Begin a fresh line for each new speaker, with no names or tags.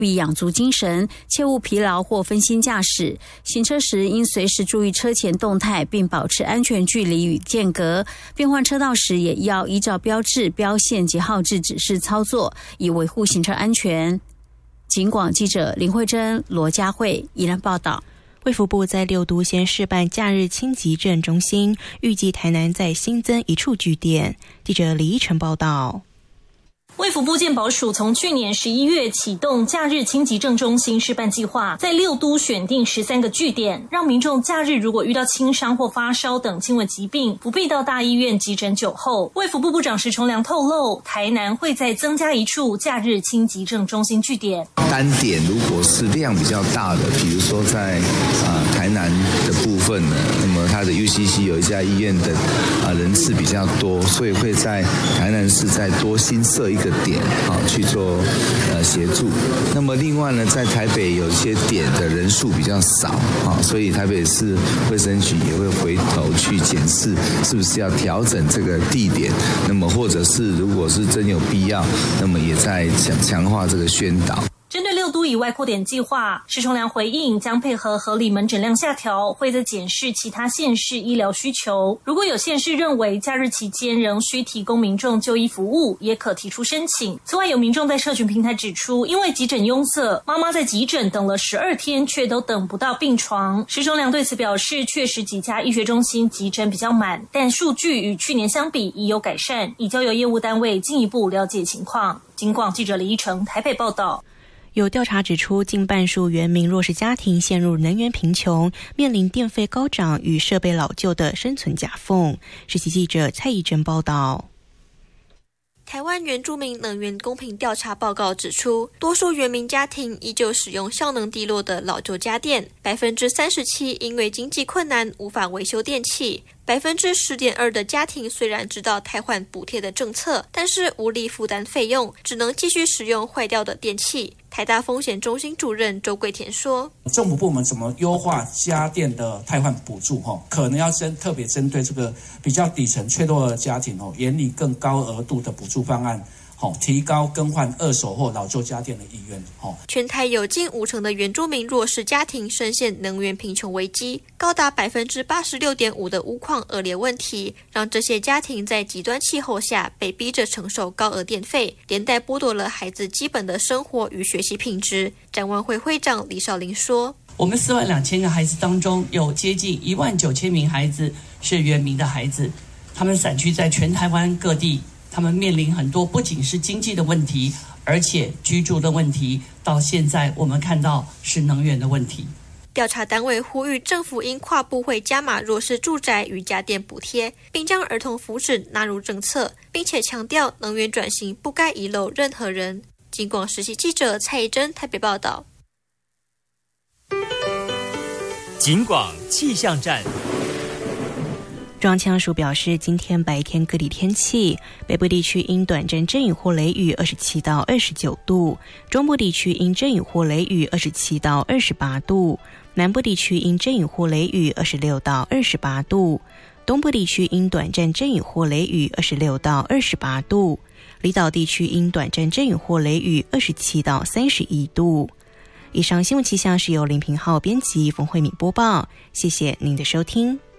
以养足精神，切勿疲劳或分心驾驶。行车时应随时注意车前动态，并保持安全距离与间隔。变换车道时也要依照标志、标线及号志指示操作，以维护行车安全。警广记者林慧珍、罗佳慧宜兰报道。
卫福部在6都先试办假日轻急症中心，预计台南再新增1处据点。记者李依晨报道。
卫福部健保署从去年11月启动假日轻急症中心示范计划，在6都选定13个据点，让民众假日如果遇到轻伤或发烧等轻微疾病，不必到大医院急诊久候。卫福部部长石崇良透露，台南会再增加1处假日轻急症中心据点。
单点如果是量比较大的，比如说在台南的部分呢，那么它的 UCC 有一家医院的人次比较多，所以会在台南市再多新设一个点去做协助。那么另外呢，在台北有一些点的人数比较少所以台北市卫生局也会回头去检视是不是要调整这个地点，那么或者是如果是真有必要，那么也在强化这个宣导。
针对6都以外扩点计划，石崇良回应将配合合理门诊量下调，会再检视其他县市医疗需求。如果有县市认为假日期间仍需提供民众就医服务，也可提出申请。此外，有民众在社群平台指出，因为急诊拥塞，妈妈在急诊等了12天，却都等不到病床。石崇良对此表示，确实几家医学中心急诊比较满，但数据与去年相比已有改善，已交由业务单位进一步了解情况。警广记者李依晨台北报道。
有调查指出，近半数原民弱势家庭陷入能源贫穷，面临电费高涨与设备老旧的生存夹缝。实习记者蔡宜珍报道。
台湾原住民能源公平调查报告指出，多数原民家庭依旧使用效能低落的老旧家电，37%因为经济困难无法维修电器。10.2% 的家庭虽然知道汰换补贴的政策，但是无力负担费用，只能继续使用坏掉的电器。台大风险中心主任周桂田说，
政府部门怎么优化家电的汰换补助可能要特别针对这个比较底层脆弱的家庭研拟更高额度的补助方案，提高更换二手或老旧家电的意愿。
全台有近50%的原住民弱势家庭深陷能源贫穷危机，高达 86.5% 的屋况恶劣问题，让这些家庭在极端气候下被逼着承受高额电费，连带剥夺了孩子基本的生活与学习品质。展望会会长李少林说，
我们42000个孩子当中，有接近19000名孩子是原民的孩子，他们散居在全台湾各地，他们面临很多不仅是经济的问题，而且居住的问题，到现在我们看到是能源的问题。
调查单位呼吁政府应跨部会加码弱势住宅与家电补贴，并将儿童福祉纳入政策，并且强调能源转型不该遗漏任何人。警广实习记者蔡宜珍台北报道。
警广气象站。
中央气象署表示，今天白天各地天气，北部地区因短暂阵雨或雷雨27到29度，中部地区因阵雨或雷雨27到28度，南部地区因阵雨或雷雨26到28度，东部地区因短暂阵雨或雷雨26到28度，离岛地区因短暂阵雨或雷雨27到31度。以上新闻气象是由林平浩编辑，冯慧敏播报，谢谢您的收听。